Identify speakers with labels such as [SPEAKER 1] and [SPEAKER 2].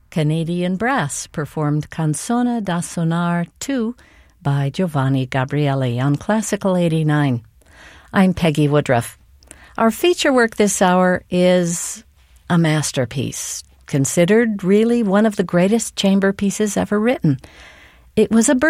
[SPEAKER 1] Canadian Brass performed Canzone da Sonar 2 by Giovanni Gabrieli on Classical 89. I'm Peggy Woodruff. Our feature work this hour is a masterpiece, considered really one of the greatest chamber pieces ever written. It was a